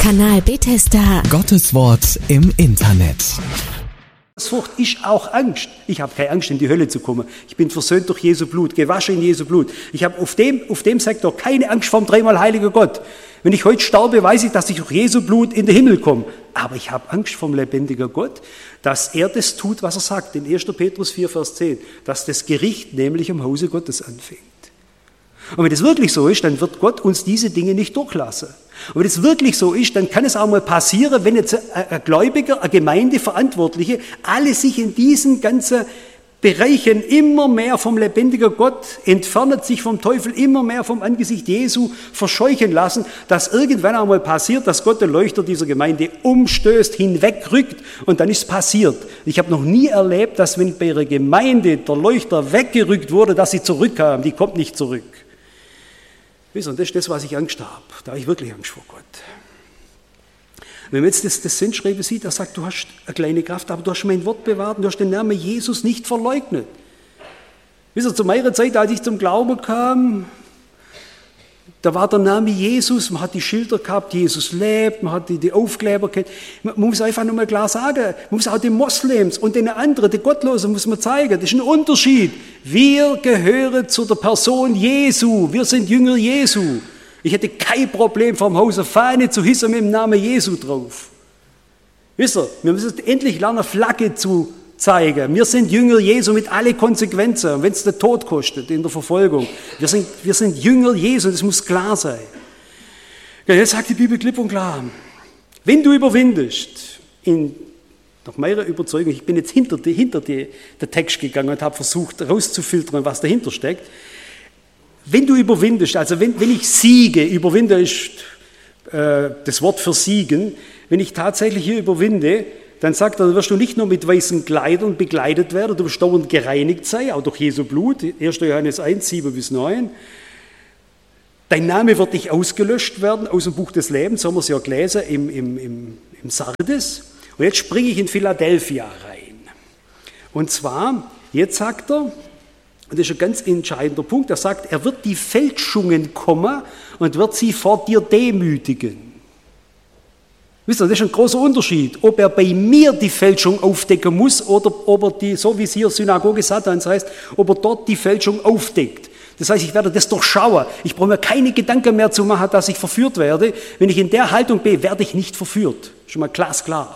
Kanal Bethesda. Gottes Wort im Internet. Furcht ist auch Angst. Ich habe keine Angst, in die Hölle zu kommen. Ich bin versöhnt durch Jesu Blut, gewaschen in Jesu Blut. Ich habe auf dem Sektor keine Angst vor dem dreimal heiligen Gott. Wenn ich heute sterbe, weiß ich, dass ich durch Jesu Blut in den Himmel komme. Aber ich habe Angst vom lebendigen Gott, dass er das tut, was er sagt. In 1. Petrus 4, Vers 10. Dass das Gericht nämlich im Hause Gottes anfängt. Und wenn das wirklich so ist, dann wird Gott uns diese Dinge nicht durchlassen. Und wenn es wirklich so ist, dann kann es auch mal passieren, wenn jetzt ein Gläubiger, eine Gemeindeverantwortliche, alle sich in diesen ganzen Bereichen immer mehr vom lebendigen Gott entfernen, sich vom Teufel immer mehr vom Angesicht Jesu verscheuchen lassen, dass irgendwann auch mal passiert, dass Gott den Leuchter dieser Gemeinde umstößt, hinwegrückt und dann ist es passiert. Ich habe noch nie erlebt, dass wenn bei ihrer Gemeinde der Leuchter weggerückt wurde, dass sie zurückkam. Die kommt nicht zurück. Wisst ihr, und das ist das, was ich Angst habe. Da habe ich wirklich Angst vor Gott. Wenn man jetzt das Sendschreiben sieht, er sagt, du hast eine kleine Kraft, aber du hast mein Wort bewahrt und du hast den Namen Jesus nicht verleugnet. Wisst ihr, zu meiner Zeit, als ich zum Glauben kam, da war der Name Jesus, man hat die Schilder gehabt, Jesus lebt, man hat die Aufkleber gehabt. Man muss einfach nur mal klar sagen, man muss auch den Moslems und den anderen, den Gottlosen, muss man zeigen, das ist ein Unterschied. Wir gehören zu der Person Jesu, wir sind Jünger Jesu. Ich hätte kein Problem, vom Haus eine Fahne zu hissen mit dem Namen Jesu drauf. Wisst ihr, wir müssen endlich lernen, Flagge zu zeigen. Wir sind Jünger Jesu mit allen Konsequenzen, wenn es den Tod kostet in der Verfolgung. Wir sind Jünger Jesu, das muss klar sein. Ja, jetzt sagt die Bibel klipp und klar, wenn du überwindest, nach meiner Überzeugung, ich bin jetzt hinter den Text gegangen und habe versucht herauszufiltern, was dahinter steckt. Wenn du überwindest, also wenn ich siege, überwinde ist das Wort für siegen, wenn ich tatsächlich hier überwinde, dann sagt er, dann wirst du nicht nur mit weißen Kleidern begleitet werden, du wirst dauernd gereinigt sein, auch durch Jesu Blut, 1. Johannes 1, 7-9. Dein Name wird nicht ausgelöscht werden aus dem Buch des Lebens, so haben wir es ja gelesen im Sardes. Und jetzt springe ich in Philadelphia rein. Und zwar, jetzt sagt er, und das ist ein ganz entscheidender Punkt, er sagt, er wird die Fälschungen kommen und wird sie vor dir demütigen. Wisst ihr, das ist ein großer Unterschied, ob er bei mir die Fälschung aufdecken muss oder ob er die, so wie es hier Synagoge Satans heißt, ob er dort die Fälschung aufdeckt. Das heißt, ich werde das durchschauen. Ich brauche mir keine Gedanken mehr zu machen, dass ich verführt werde. Wenn ich in der Haltung bin, werde ich nicht verführt. Schon mal glasklar.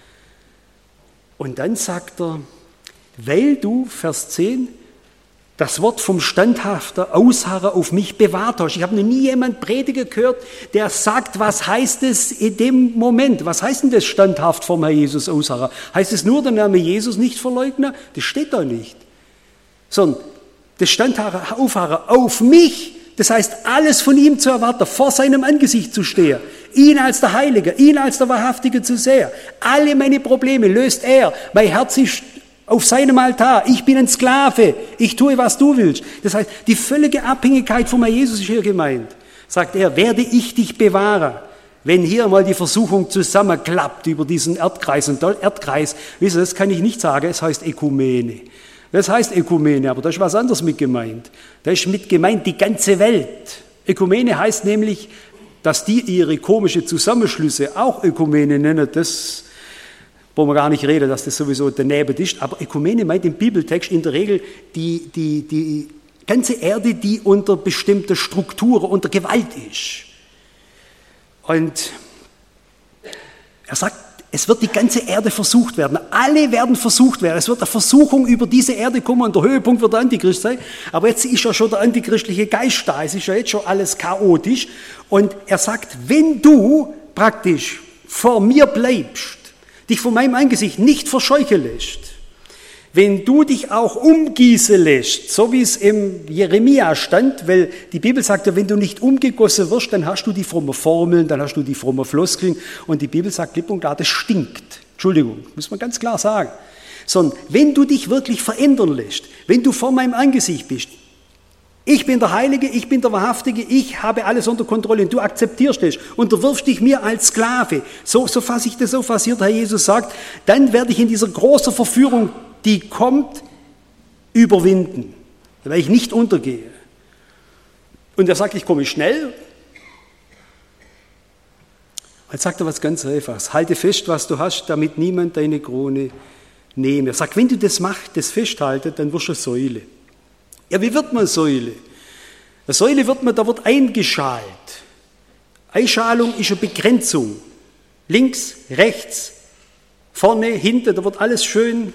Und dann sagt er, weil du, Vers 10, das Wort vom standhaften Ausharren auf mich bewahrt hast. Ich habe noch nie jemand predigen gehört, der sagt, was heißt es in dem Moment? Was heißt denn das standhaft vom Herr Jesus ausharren? Heißt es nur, den Namen Jesus nicht verleugnen? Das steht da nicht. Sondern das standhafte Aufharren auf mich, das heißt, alles von ihm zu erwarten, vor seinem Angesicht zu stehen, ihn als der Heilige, ihn als der Wahrhaftige zu sehen. Alle meine Probleme löst er. Mein Herz ist auf seinem Altar. Ich bin ein Sklave. Ich tue, was du willst. Das heißt, die völlige Abhängigkeit von Jesus ist hier gemeint. Sagt er, werde ich dich bewahren. Wenn hier mal die Versuchung zusammenklappt über diesen Erdkreis. Und der Erdkreis, wisst ihr, das kann ich nicht sagen, es heißt Ökumene. Das heißt Ökumene, aber da ist was anderes mit gemeint. Da ist mit gemeint die ganze Welt. Ökumene heißt nämlich, dass die ihre komischen Zusammenschlüsse auch Ökumene nennen, das wo man gar nicht reden, dass das sowieso daneben ist. Aber Ökumene meint im Bibeltext in der Regel die ganze Erde, die unter bestimmter Struktur, unter Gewalt ist. Und er sagt, es wird die ganze Erde versucht werden. Alle werden versucht werden. Es wird eine Versuchung über diese Erde kommen und der Höhepunkt wird der Antichrist sein. Aber jetzt ist ja schon der antichristliche Geist da. Es ist ja jetzt schon alles chaotisch. Und er sagt, wenn du praktisch vor mir bleibst, dich von meinem Angesicht nicht verscheuchen lässt, wenn du dich auch umgießen lässt, so wie es im Jeremia stand, weil die Bibel sagt ja, wenn du nicht umgegossen wirst, dann hast du die frommen Formeln, dann hast du die frommen Floskeln und die Bibel sagt klipp und klar, das stinkt. Entschuldigung, muss man ganz klar sagen. Sondern wenn du dich wirklich verändern lässt, wenn du vor meinem Angesicht bist, ich bin der Heilige, ich bin der Wahrhaftige, ich habe alles unter Kontrolle und du akzeptierst es, unterwirfst dich mir als Sklave. So fasse ich das auf, was hier der Herr Jesus sagt. Dann werde ich in dieser großen Verführung, die kommt, überwinden, weil ich nicht untergehe. Und er sagt, ich komme schnell Jetzt sagt er was ganz Einfaches. Halte fest, was du hast, damit niemand deine Krone nehme. Er sagt, wenn du das machst, das festhaltet, dann wirst du eine Säule. Ja, wie wird man Säule? Eine Säule da wird eingeschalt. Einschalung ist eine Begrenzung. Links, rechts, vorne, hinten, da wird alles schön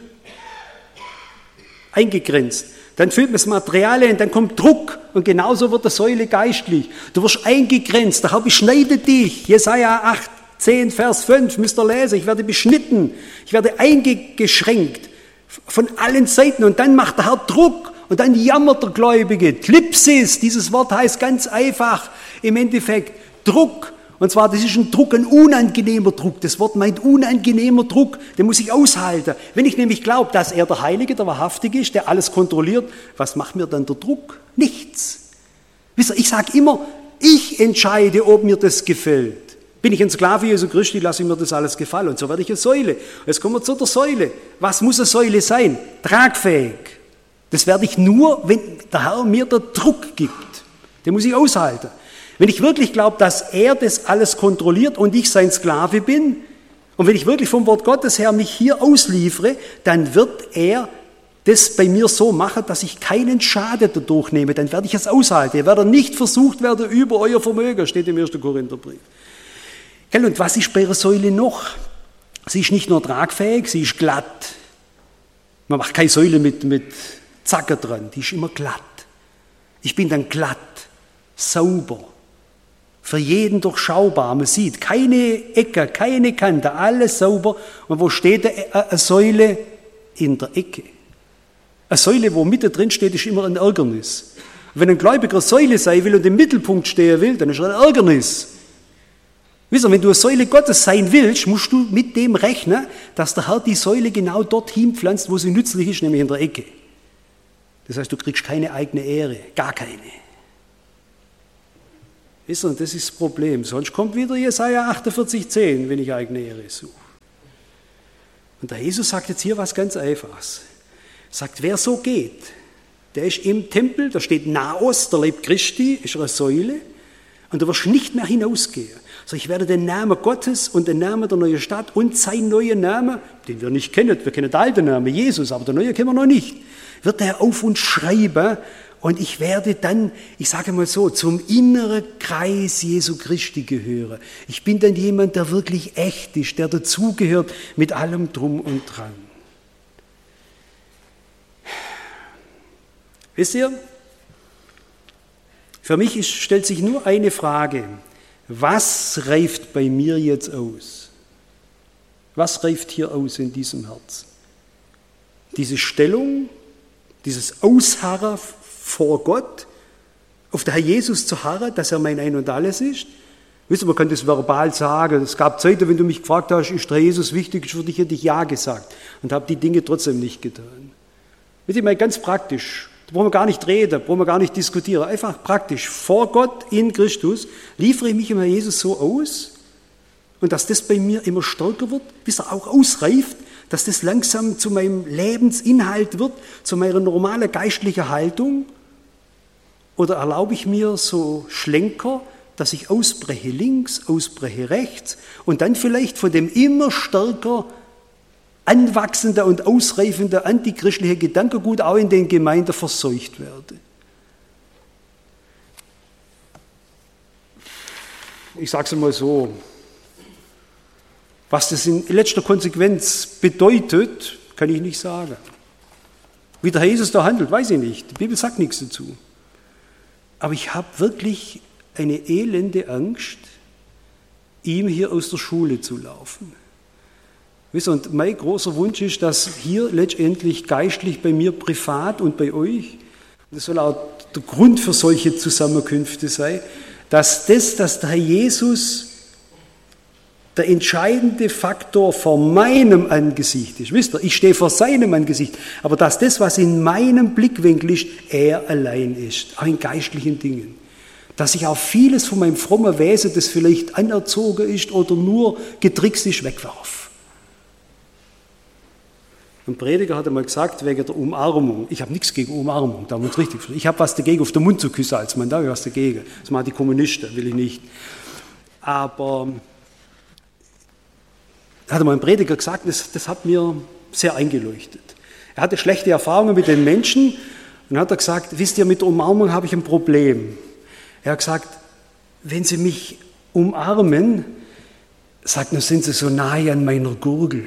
eingegrenzt. Dann füllt man das Material ein, dann kommt Druck und genauso wird eine Säule geistlich. Du wirst eingegrenzt, der Herr beschneidet dich. Jesaja 8, 10, Vers 5, müsst ihr lesen. Ich werde beschnitten, ich werde eingeschränkt von allen Seiten und dann macht der Herr Druck und dann jammert der Gläubige. Tlipsis, dieses Wort heißt ganz einfach im Endeffekt Druck. Und zwar, das ist ein Druck, ein unangenehmer Druck. Das Wort meint unangenehmer Druck, den muss ich aushalten. Wenn ich nämlich glaube, dass er der Heilige, der Wahrhaftige ist, der alles kontrolliert, was macht mir dann der Druck? Nichts. Wisst ihr, ich sage immer, ich entscheide, ob mir das gefällt. Bin ich ein Sklave Jesu Christi, lasse ich mir das alles gefallen. Und so werde ich eine Säule. Jetzt kommen wir zu der Säule. Was muss eine Säule sein? Tragfähig. Das werde ich nur, wenn der Herr mir den Druck gibt. Den muss ich aushalten. Wenn ich wirklich glaube, dass er das alles kontrolliert und ich sein Sklave bin, und wenn ich wirklich vom Wort Gottes her mich hier ausliefere, dann wird er das bei mir so machen, dass ich keinen Schaden dadurch nehme. Dann werde ich es aushalten. Ihr werdet nicht versucht werden über euer Vermögen, steht im 1. Korintherbrief. Und was ist bei einer Säule noch? Sie ist nicht nur tragfähig, sie ist glatt. Man macht keine Säule mit Zacken dran, die ist immer glatt. Ich bin dann glatt, sauber. Für jeden durchschaubar. Man sieht keine Ecke, keine Kante, alles sauber. Und wo steht eine Säule? In der Ecke. Eine Säule, wo Mitte drin steht, ist immer ein Ärgernis. Und wenn ein Gläubiger Säule sein will und im Mittelpunkt stehen will, dann ist er ein Ärgernis. Wisst ihr, wenn du eine Säule Gottes sein willst, musst du mit dem rechnen, dass der Herr die Säule genau dorthin pflanzt, wo sie nützlich ist, nämlich in der Ecke. Das heißt, du kriegst keine eigene Ehre, gar keine. Wisst ihr, das ist das Problem. Sonst kommt wieder Jesaja 48,10, wenn ich eigene Ehre suche. Und der Jesus sagt jetzt hier was ganz Einfaches. Er sagt, wer so geht, der ist im Tempel, da steht Naos, der Leib Christi, ist eine Säule, und du wirst nicht mehr hinausgehen. Also ich werde den Namen Gottes und den Namen der neuen Stadt und seinen neuen Namen, den wir nicht kennen, wir kennen den alten Namen, Jesus, aber den neuen kennen wir noch nicht, wird er auf uns schreiben. Und ich werde dann, ich sage mal so, zum inneren Kreis Jesu Christi gehören. Ich bin dann jemand, der wirklich echt ist, der dazugehört mit allem Drum und Dran. Wisst ihr, für mich stellt sich nur eine Frage. Was reift bei mir jetzt aus? Was reift hier aus in diesem Herz? Diese Stellung, dieses Ausharren vor Gott, auf den Herr Jesus zu harren, dass er mein Ein und Alles ist. Wisst ihr, man kann das verbal sagen. Es gab Zeiten, wenn du mich gefragt hast, ist der Jesus wichtig, für dich hätte ich Ja gesagt und habe die Dinge trotzdem nicht getan. Wisst ihr, mal ganz praktisch. Da brauchen wir gar nicht reden, brauchen wir gar nicht diskutieren. Einfach praktisch. Vor Gott in Christus liefere ich mich im Herr Jesus so aus und dass das bei mir immer stärker wird, bis er auch ausreift, dass das langsam zu meinem Lebensinhalt wird, zu meiner normalen geistlichen Haltung? Oder erlaube ich mir so Schlenker, dass ich ausbreche links, ausbreche rechts und dann vielleicht von dem immer stärker anwachsenden und ausreifenden antichristlichen Gedankengut auch in den Gemeinden verseucht werde? Ich sage es mal so. Was das in letzter Konsequenz bedeutet, kann ich nicht sagen. Wie der Herr Jesus da handelt, weiß ich nicht. Die Bibel sagt nichts dazu. Aber ich habe wirklich eine elende Angst, ihm hier aus der Schule zu laufen. Wisst ihr, und mein großer Wunsch ist, dass hier letztendlich geistlich bei mir privat und bei euch, das soll auch der Grund für solche Zusammenkünfte sein, dass der Herr Jesus der entscheidende Faktor vor meinem Angesicht ist. Wisst ihr, ich stehe vor seinem Angesicht, aber dass das, was in meinem Blickwinkel ist, er allein ist, auch in geistlichen Dingen. Dass ich auch vieles von meinem frommen Wesen, das vielleicht anerzogen ist oder nur getrickst ist, wegwerf. Ein Prediger hat einmal gesagt, wegen der Umarmung, ich habe nichts gegen Umarmung, da haben wir uns richtig verstanden. Ich habe was dagegen, auf den Mund zu küssen als Mann, da habe ich was dagegen. Das machen die Kommunisten, will ich nicht. Aber Da hat einmal ein Prediger gesagt, das hat mir sehr eingeleuchtet. Er hatte schlechte Erfahrungen mit den Menschen und dann hat er gesagt, wisst ihr, mit Umarmung habe ich ein Problem. Er hat gesagt, wenn Sie mich umarmen, sagt, dann sind Sie so nahe an meiner Gurgel.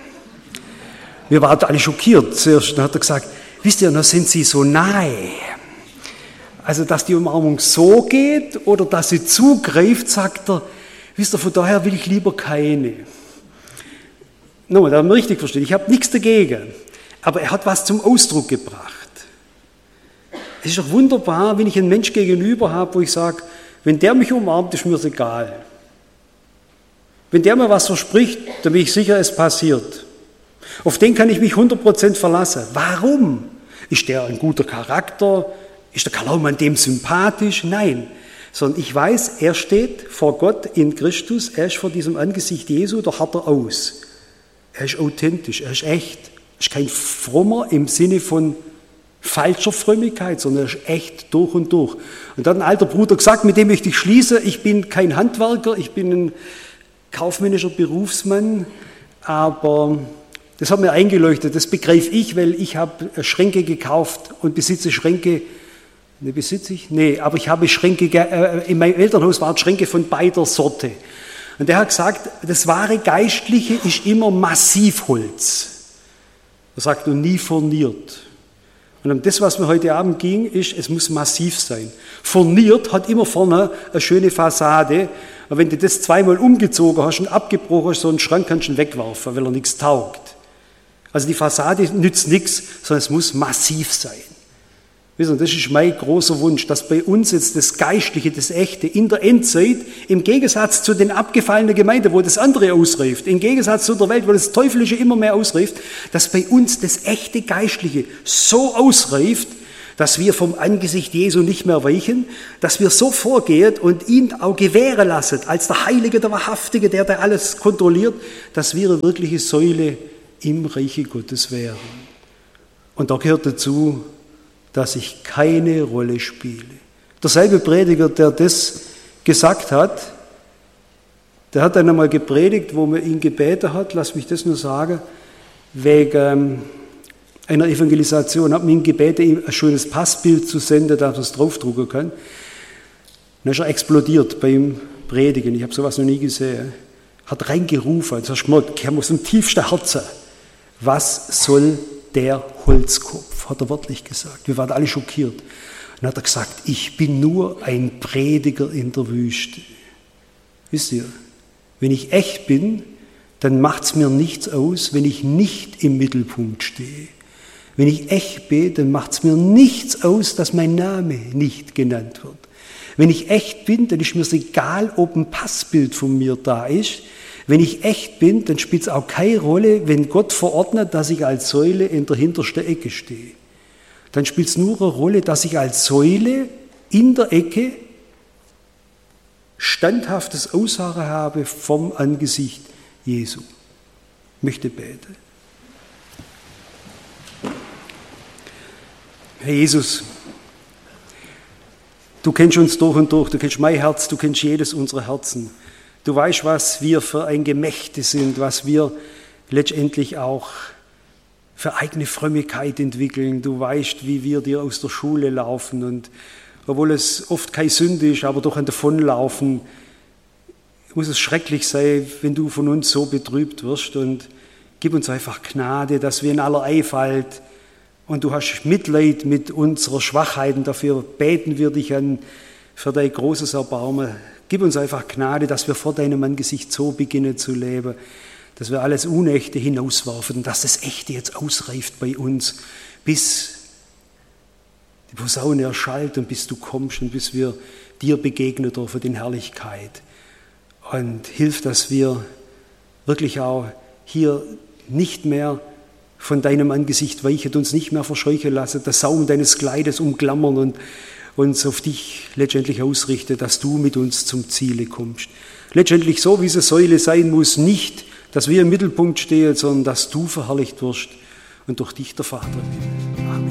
Wir waren alle schockiert zuerst. Dann hat er gesagt, wisst ihr, dann sind Sie so nahe. Also, dass die Umarmung so geht oder dass sie zugreift, sagt er, wisst ihr, von daher will ich lieber keine. Nochmal, da haben wir richtig verstehen, ich habe nichts dagegen. Aber er hat was zum Ausdruck gebracht. Es ist doch wunderbar, wenn ich einen Mensch gegenüber habe, wo ich sage, wenn der mich umarmt, ist mir das egal. Wenn der mir was verspricht, dann bin ich sicher, es passiert. Auf den kann ich mich 100% verlassen. Warum? Ist der ein guter Charakter? Ist der Karl Laumann dem sympathisch? Nein. Sondern ich weiß, er steht vor Gott in Christus, er ist vor diesem Angesicht Jesu, da hat er aus. Er ist authentisch, er ist echt. Er ist kein Frommer im Sinne von falscher Frömmigkeit, sondern er ist echt durch und durch. Und dann hat ein alter Bruder gesagt, mit dem möchte ich schließen, ich bin kein Handwerker, ich bin ein kaufmännischer Berufsmann, aber das hat mir eingeleuchtet, das begreife ich, weil ich habe Schränke gekauft und besitze Schränke. Ne, besitze ich? Nee, aber ich habe Schränke, in meinem Elternhaus waren Schränke von beider Sorte. Und der hat gesagt, das wahre Geistliche ist immer Massivholz. Er sagt, und nie furniert. Und um das, was mir heute Abend ging, ist, es muss massiv sein. Furniert hat immer vorne eine schöne Fassade. Und wenn du das zweimal umgezogen hast und abgebrochen hast, so einen Schrank kannst du ihn wegwerfen, weil er nichts taugt. Also die Fassade nützt nichts, sondern es muss massiv sein. Wissen Sie, das ist mein großer Wunsch, dass bei uns jetzt das Geistliche, das Echte in der Endzeit, im Gegensatz zu den abgefallenen Gemeinden, wo das andere ausreift, im Gegensatz zu der Welt, wo das Teuflische immer mehr ausreift, dass bei uns das echte Geistliche so ausreift, dass wir vom Angesicht Jesu nicht mehr weichen, dass wir so vorgehen und ihn auch gewähren lassen, als der Heilige, der Wahrhaftige, der alles kontrolliert, dass wir eine wirkliche Säule im Reiche Gottes wären. Und da gehört dazu, dass ich keine Rolle spiele. Derselbe Prediger, der das gesagt hat, der hat dann einmal gepredigt, wo man ihn gebeten hat, lass mich das nur sagen, wegen einer Evangelisation, hat man ihn gebeten, ihm ein schönes Passbild zu senden, dass man es draufdrucken kann. Dann ist er explodiert beim Predigen, ich habe sowas noch nie gesehen. Hat reingerufen, das hast du gemerkt, kam aus dem tiefsten Herzen. Was soll der Holzkopf, hat er wörtlich gesagt. Wir waren alle schockiert. Und dann hat er gesagt, ich bin nur ein Prediger in der Wüste. Wisst ihr, wenn ich echt bin, dann macht es mir nichts aus, wenn ich nicht im Mittelpunkt stehe. Wenn ich echt bin, dann macht es mir nichts aus, dass mein Name nicht genannt wird. Wenn ich echt bin, dann ist mir egal, ob ein Passbild von mir da ist. Wenn ich echt bin, dann spielt es auch keine Rolle, wenn Gott verordnet, dass ich als Säule in der hintersten Ecke stehe. Dann spielt es nur eine Rolle, dass ich als Säule in der Ecke standhaftes Ausharren habe vom Angesicht Jesu. Ich möchte beten. Herr Jesus, du kennst uns durch und durch, du kennst mein Herz, du kennst jedes unserer Herzen. Du weißt, was wir für ein Gemächte sind, was wir letztendlich auch für eigene Frömmigkeit entwickeln. Du weißt, wie wir dir aus der Schule laufen und obwohl es oft keine Sünde ist, aber doch ein Davonlaufen, muss es schrecklich sein, wenn du von uns so betrübt wirst und gib uns einfach Gnade, dass wir in aller Einfalt und du hast Mitleid mit unserer Schwachheiten, dafür beten wir dich an für dein großes Erbarmen. Gib uns einfach Gnade, dass wir vor deinem Angesicht so beginnen zu leben, dass wir alles Unechte hinauswerfen und dass das Echte jetzt ausreift bei uns, bis die Posaune erschallt und bis du kommst und bis wir dir begegnen dürfen in Herrlichkeit. Und hilf, dass wir wirklich auch hier nicht mehr von deinem Angesicht weichen, uns nicht mehr verscheuchen lassen, das Saum deines Kleides umklammern und uns auf dich letztendlich ausrichten, dass du mit uns zum Ziele kommst. Letztendlich so, wie es eine Säule sein muss, nicht, dass wir im Mittelpunkt stehen, sondern dass du verherrlicht wirst und durch dich der Vater will.